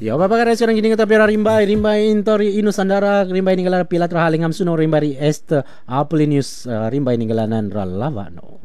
Ya, apa kara sekarang gini kata pira rimbai intori inusandara rimbai ninggala pilat rahaling hamsuno rimbai este Apple News rimbai ninggalanan ralava no.